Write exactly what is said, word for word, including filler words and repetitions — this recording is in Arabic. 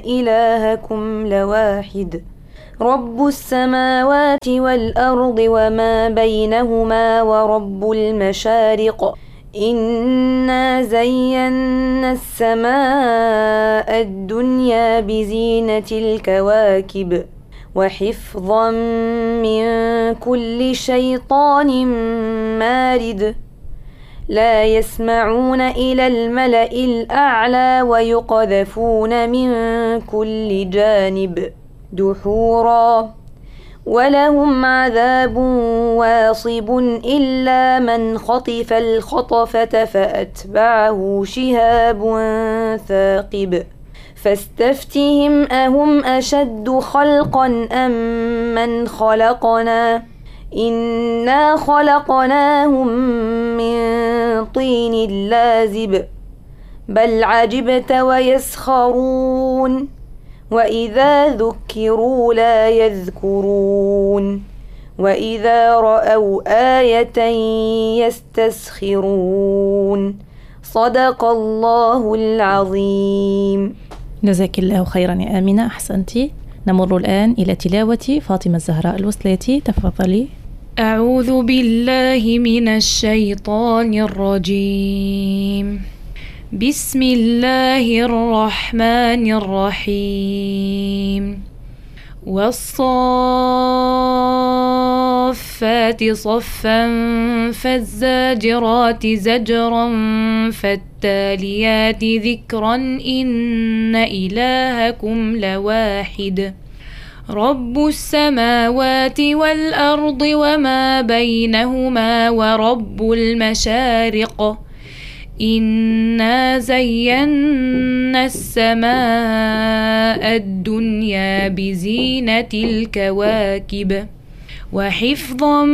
إلهكم لواحد رب السماوات والأرض وما بينهما ورب المشارق إنا زينا السماء الدنيا بزينة الكواكب وحفظا من كل شيطان مارد لا يسمعون إلى الملأ الأعلى ويقذفون من كل جانب دحورا ولهم عذاب واصب إلا من خطف الخطفة فأتبعه شهاب ثاقب فاستفتهم أهم أشد خلقا أم من خلقنا إنا خلقناهم من طين لازب بل عجبت ويسخرون وإذا ذكروا لا يذكرون وإذا رأوا آية يستسخرون صدق الله العظيم. جزاك الله خيرا يا آمنة، أحسنتي. نمر الآن إلى تلاوة فاطمة الزهراء الوصليتي، تفضلي. أعوذ بالله من الشيطان الرجيم. بسم الله الرحمن الرحيم. والصافات صفا فالزاجرات زجرا فالتاليات ذكرا إن إلهكم لواحد رب السماوات والأرض وما بينهما ورب المشارق إنا زينا السماء الدنيا بزينة الكواكب وحفظا